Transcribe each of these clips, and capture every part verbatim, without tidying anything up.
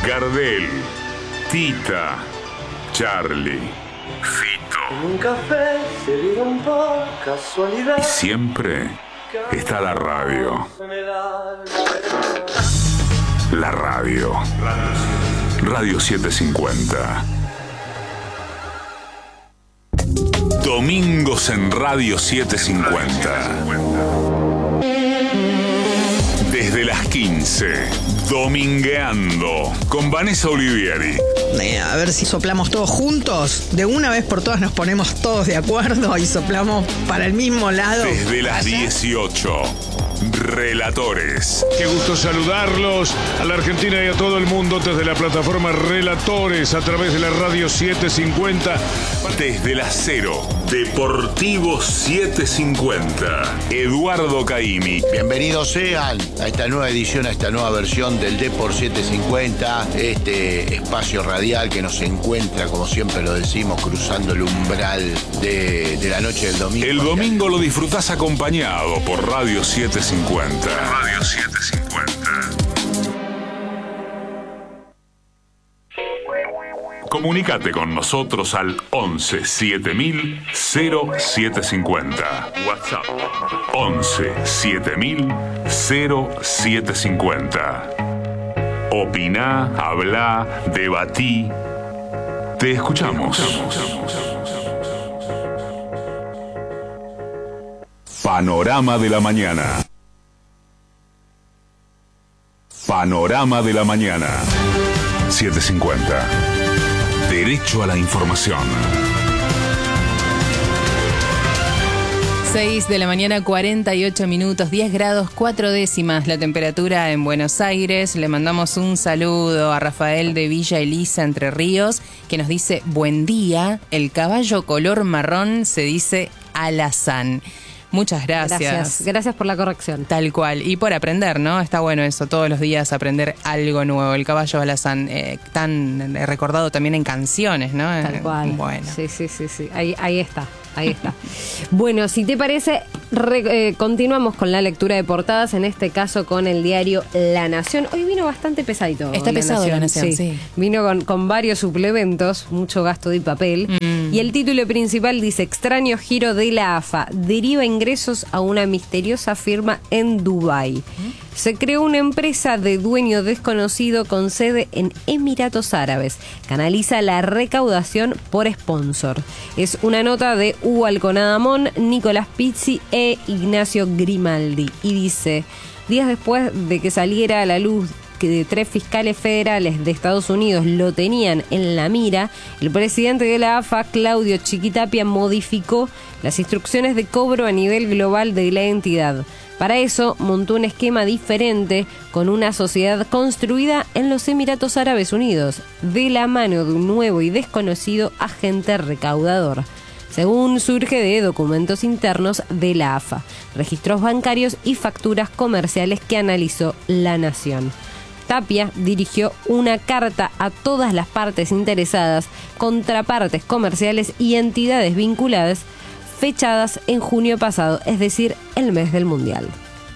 Gardel, Tita, Charlie, Fito. Un café se vieron por casualidad. Y siempre está la radio. La radio. Radio setecientos cincuenta. Domingos en Radio setecientos cincuenta. Desde las quince, Domingueando, con Vanessa Olivieri. Eh, a ver si soplamos todos juntos. De una vez por todas nos ponemos todos de acuerdo y soplamos para el mismo lado. Desde las dieciocho, Relatores. Qué gusto saludarlos a la Argentina y a todo el mundo desde la plataforma Relatores a través de la Radio setecientos cincuenta. Desde las cero, Deportivo setecientos cincuenta. Eduardo Caimi. Bienvenidos sean a esta nueva edición, a esta nueva versión del Depor setecientos cincuenta, este espacio radial que nos encuentra, como siempre lo decimos, cruzando el umbral de, de la noche del domingo. El domingo lo disfrutás acompañado por Radio setecientos cincuenta. Radio setecientos cincuenta. Comunicate con nosotros al once siete mil cero siete cincuenta. WhatsApp once siete mil cero siete cincuenta. Opiná, hablá, debatí. Te escuchamos. Panorama de la mañana. Panorama de la mañana. setecientos cincuenta. Derecho a la información. seis de la mañana, cuarenta y ocho minutos, diez grados, cuatro décimas la temperatura en Buenos Aires. Le mandamos un saludo a Rafael de Villa Elisa, Entre Ríos, que nos dice: buen día, el caballo color marrón se dice alazán. Muchas gracias. Gracias, gracias por la corrección. Tal cual. Y por aprender, ¿no? Está bueno eso, todos los días aprender algo nuevo. El caballo alazán, eh, tan recordado también en canciones, ¿no? Tal cual. Bueno. Sí, sí, sí, sí. Ahí, ahí está, ahí está. Bueno, si te parece, re, eh, continuamos con la lectura de portadas, en este caso con el diario La Nación. Hoy vino bastante pesadito. Está La pesado Nación. La Nación, sí. sí. Vino con, con varios suplementos, mucho gasto de papel. Mm. Y el título principal dice: extraño giro de la A F A, deriva ingresos a una misteriosa firma en Dubái. ¿Mm? Se creó una empresa de dueño desconocido con sede en Emiratos Árabes. Canaliza la recaudación por sponsor. Es una nota de Hugo Alconadamón, Nicolás Pizzi e Ignacio Grimaldi. Y dice: días después de que saliera a la luz que de tres fiscales federales de Estados Unidos lo tenían en la mira, el presidente de la A F A, Claudio Chiquitapia, modificó las instrucciones de cobro a nivel global de la entidad. Para eso montó un esquema diferente con una sociedad construida en los Emiratos Árabes Unidos, de la mano de un nuevo y desconocido agente recaudador. Según surge de documentos internos de la A F A, registros bancarios y facturas comerciales que analizó La Nación. Tapia dirigió una carta a todas las partes interesadas, contrapartes comerciales y entidades vinculadas, fechadas en junio pasado, es decir, el mes del Mundial.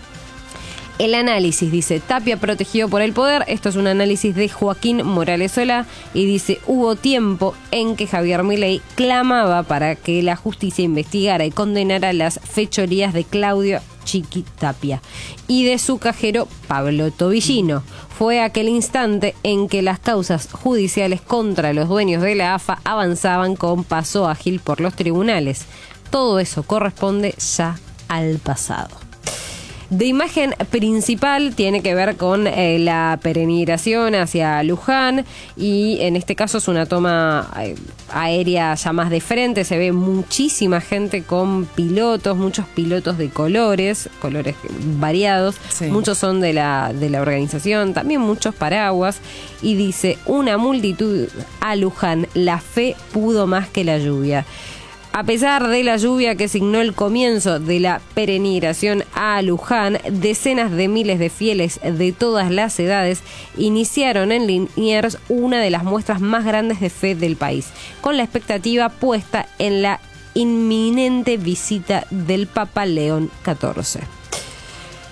El análisis, dice: Tapia protegido por el poder. Esto es un análisis de Joaquín Morales Solá y dice: hubo tiempo en que Javier Milei clamaba para que la justicia investigara y condenara las fechorías de Claudio Chiquitapia y de su cajero Pablo Tobillino. Fue aquel instante en que las causas judiciales contra los dueños de la A F A avanzaban con paso ágil por los tribunales. Todo eso corresponde ya al pasado. De imagen principal tiene que ver con eh, la peregrinación hacia Luján, y en este caso es una toma eh, aérea ya más de frente. Se ve muchísima gente con pilotos, muchos pilotos de colores, colores variados, sí. Muchos son de la, de la organización, también muchos paraguas, y dice: una multitud a Luján, la fe pudo más que la lluvia. A pesar de la lluvia que signó el comienzo de la peregrinación a Luján, decenas de miles de fieles de todas las edades iniciaron en Liniers una de las muestras más grandes de fe del país, con la expectativa puesta en la inminente visita del Papa León catorce.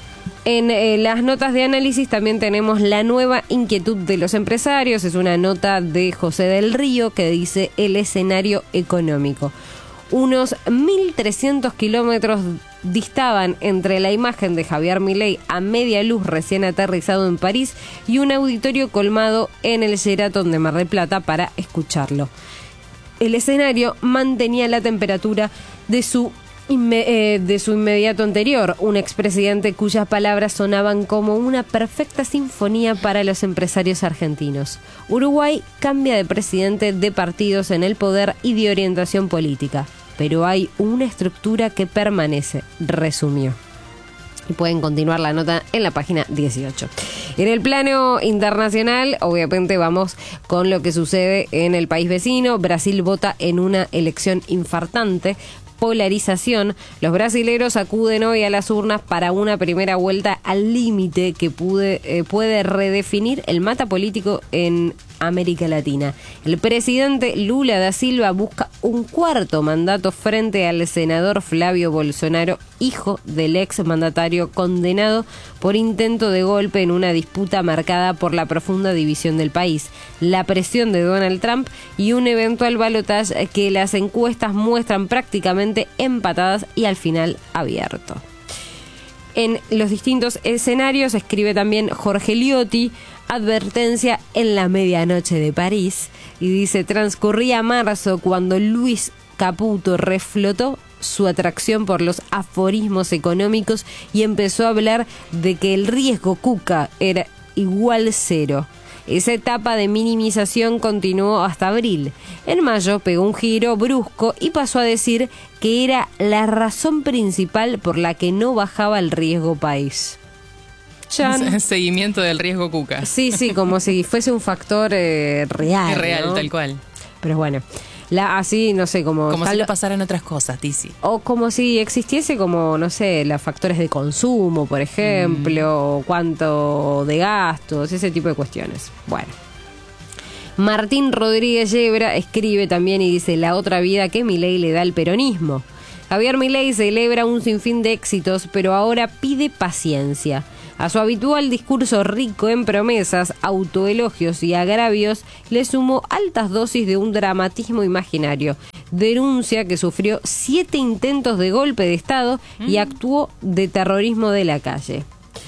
En eh, las notas de análisis también tenemos la nueva inquietud de los empresarios. Es una nota de José del Río que dice el escenario económico. Unos mil trescientos kilómetros distaban entre la imagen de Javier Milei a media luz recién aterrizado en París y un auditorio colmado en el Sheraton de Mar del Plata para escucharlo. El escenario mantenía la temperatura de su Inme- eh, de su inmediato anterior, un expresidente cuyas palabras sonaban como una perfecta sinfonía para los empresarios argentinos. Uruguay cambia de presidente, de partidos en el poder y de orientación política, pero hay una estructura que permanece, resumió. Y pueden continuar la nota en la página dieciocho. En el plano internacional, obviamente vamos con lo que sucede en el país vecino. Brasil vota en una elección infartante. Polarización. Los brasileros acuden hoy a las urnas para una primera vuelta al límite que pude, eh, puede redefinir el mapa político en América Latina. El presidente Lula da Silva busca un cuarto mandato frente al senador Flavio Bolsonaro, hijo del ex mandatario condenado por intento de golpe en una disputa marcada por la profunda división del país, la presión de Donald Trump y un eventual balotaje que las encuestas muestran prácticamente empatadas y al final abierto. En los distintos escenarios escribe también Jorge Liotti, advertencia en la medianoche de París, y dice: transcurría marzo cuando Luis Caputo reflotó su atracción por los aforismos económicos y empezó a hablar de que el riesgo Cuca era igual cero. Esa etapa de minimización continuó hasta abril. En mayo pegó un giro brusco y pasó a decir que era la razón principal por la que no bajaba el riesgo país. Chan. Seguimiento del riesgo Cuca. Sí, sí, como si fuese un factor eh, real. Es real, ¿no? tal cual. Pero bueno, la, así, no sé, como... Como tal, si le pasaran otras cosas, Tizi. O como si existiese como, no sé, los factores de consumo, por ejemplo, mm. o cuánto de gastos, ese tipo de cuestiones. Bueno. Martín Rodríguez Yebra escribe también y dice: la otra vida que Milei le da al peronismo. Javier Milei celebra un sinfín de éxitos, pero ahora pide paciencia. A su habitual discurso rico en promesas, autoelogios y agravios, le sumó altas dosis de un dramatismo imaginario. Denuncia que sufrió siete intentos de golpe de Estado y actuó de terrorismo de la calle.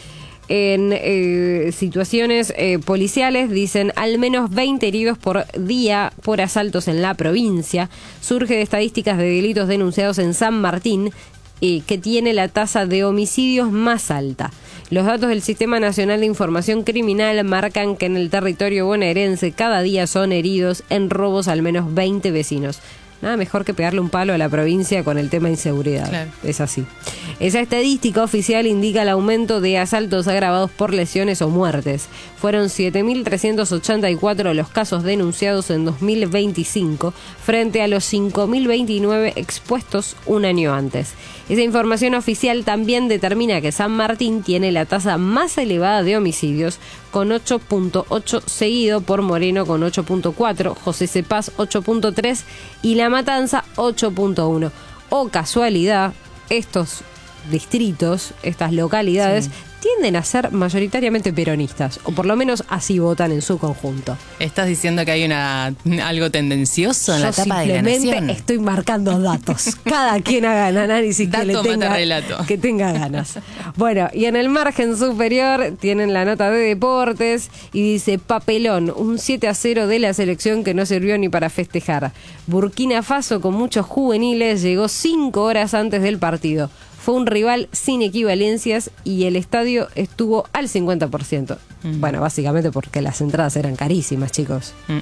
En eh, situaciones eh, policiales dicen al menos veinte heridos por día por asaltos en la provincia. Surge de estadísticas de delitos denunciados en San Martín, eh, que tiene la tasa de homicidios más alta. Los datos del Sistema Nacional de Información Criminal marcan que en el territorio bonaerense cada día son heridos en robos al menos veinte vecinos. Nada mejor que pegarle un palo a la provincia con el tema inseguridad. Claro. Es así. Esa estadística oficial indica el aumento de asaltos agravados por lesiones o muertes. Fueron siete mil trescientos ochenta y cuatro los casos denunciados en dos mil veinticinco frente a los cinco mil veintinueve expuestos un año antes. Esa información oficial también determina que San Martín tiene la tasa más elevada de homicidios, con ocho punto ocho, seguido por Moreno con ocho punto cuatro, José Cepaz ocho punto tres y La Matanza ocho punto uno. O casualidad, estos distritos, estas localidades, sí, tienden a ser mayoritariamente peronistas, o por lo menos así votan en su conjunto. ¿Estás diciendo que hay una algo tendencioso en Yo la tapa de la Nación? Simplemente estoy marcando datos. Cada quien haga el análisis que, le tenga, relato. que tenga ganas. Bueno, y en el margen superior tienen la nota de deportes y dice: papelón, un siete a cero de la selección que no sirvió ni para festejar. Burkina Faso, con muchos juveniles, llegó cinco horas antes del partido. Fue un rival sin equivalencias y el estadio estuvo al cincuenta por ciento. Mm. Bueno, básicamente porque las entradas eran carísimas, chicos. Mm.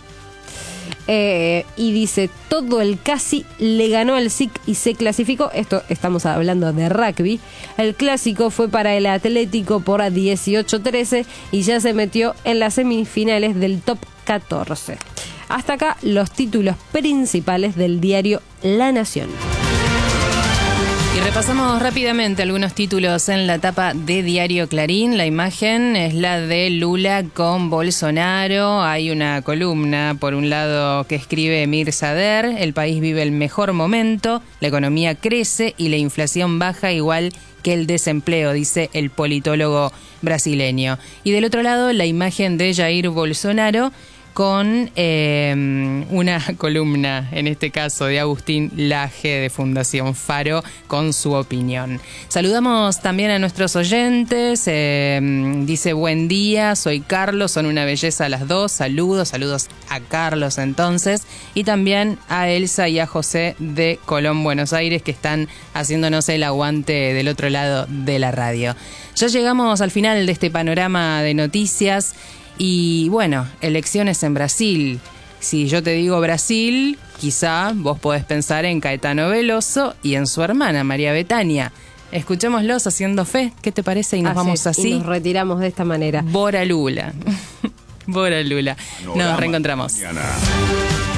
Eh, y dice: todo el casi le ganó al S I C y se clasificó. Esto estamos hablando de rugby. El clásico fue para el Atlético por dieciocho trece y ya se metió en las semifinales del top catorce. Hasta acá los títulos principales del diario La Nación. Y repasamos rápidamente algunos títulos en la tapa de Diario Clarín. La imagen es la de Lula con Bolsonaro. Hay una columna, por un lado, que escribe Emir Sader: el país vive el mejor momento, la economía crece y la inflación baja igual que el desempleo, dice el politólogo brasileño. Y del otro lado, la imagen de Jair Bolsonaro con eh, una columna, en este caso de Agustín Laje de Fundación Faro, con su opinión. Saludamos también a nuestros oyentes. Eh, dice: buen día, soy Carlos, son una belleza las dos. Saludos, saludos a Carlos entonces. Y también a Elsa y a José de Colón, Buenos Aires, que están haciéndonos el aguante del otro lado de la radio. Ya llegamos al final de este panorama de noticias. Y bueno, elecciones en Brasil. Si yo te digo Brasil, quizá vos podés pensar en Caetano Veloso y en su hermana María Betania. Escuchémoslos haciendo fe. ¿Qué te parece? Y nos así, vamos así. Y nos retiramos de esta manera. Bora Lula. Bora Lula. Nos reencontramos. Mañana.